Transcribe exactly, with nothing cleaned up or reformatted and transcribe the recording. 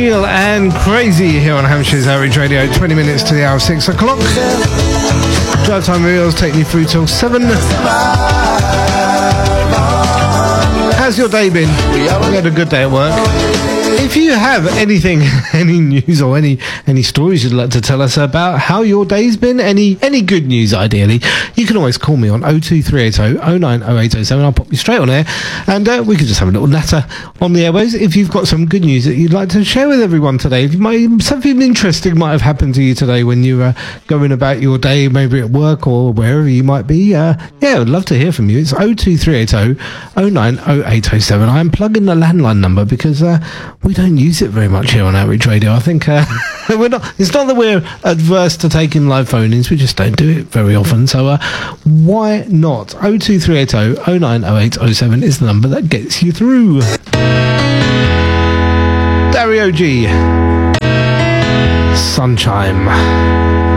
Neil and Crazy here on Hampshire's Average Radio. twenty minutes to the hour of six o'clock. Drive Time Wheels taking you through till seven. How's your day been? You had a good day at work? If you have anything, any news or any any stories you'd like to tell us about how your day's been, any any good news ideally, you can always call me on oh two three eight oh, oh nine oh eight oh seven. I'll pop you straight on air and uh, we can just have a little natter on the airways if you've got some good news that you'd like to share with everyone today. If you might, something interesting might have happened to you today when you were going about your day, maybe at work or wherever you might be. Uh, yeah, I'd love to hear from you. It's oh two three eight oh, oh nine oh eight oh seven. I'm plugging the landline number because uh, we don't use it very much here on Outreach Radio. I think uh, we're not. It's not that we're adverse to taking live phone-ins. We just don't do it very often. So uh, why not? oh two three eight oh, oh nine oh eight oh seven is the number that gets you through. Dario G. Sunshine.